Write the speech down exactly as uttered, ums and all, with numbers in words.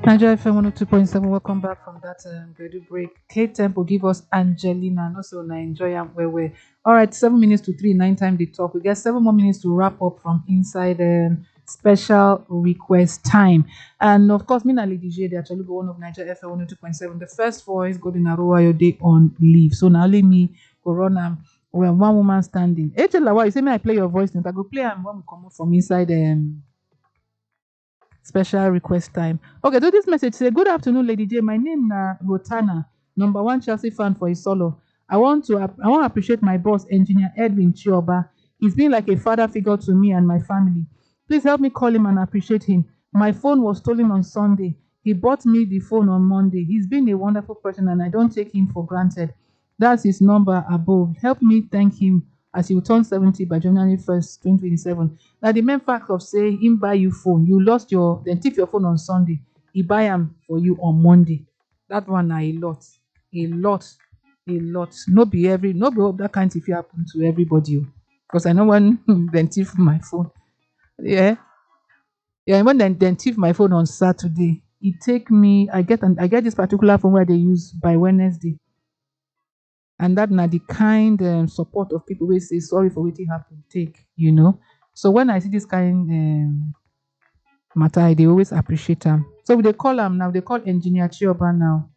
Nigeria F M one oh two point seven. Welcome back from that um, Gredu break. K Tempo give us Angelina and also na enjoy am where we all right, seven minutes to three, nine time they talk. We get seven more minutes to wrap up from inside um, special request time. And of course, me and Lady J, they actually go one of Nigeria F M one oh two point seven. The first voice, Golden Aroa, your day on leave. So now let me go run am. Well, one woman standing. H L, why you say me I play your voice note? I go play am when we come out from inside um special request time. Okay, so this message say, good afternoon, Lady J. My name na Rotana, number one Chelsea fan for Isolo. I want to ap- I want to appreciate my boss, engineer Edwin Chioba. He's been like a father figure to me and my family. Please help me call him and appreciate him. My phone was stolen on Sunday. He bought me the phone on Monday. He's been a wonderful person and I don't take him for granted. That's his number above. Help me thank him as he will turn seventy by January first, twenty twenty-seven. Now, the main fact of saying him buy you phone, you lost your, then thief your phone on Sunday, he buy them for you on Monday. That one na a lot, a lot, a lot. No be every, no be all that kind of happen to everybody. Because I know when then thief my phone. Yeah, yeah. When then then thief my phone on Saturday, it take me. I get an, I get this particular phone where they use by Wednesday, and that na the kind um, support of people will say sorry for what happened. Take you know. So when I see this kind um, matter, they always appreciate them. So they call them now. They call engineer Chioba now.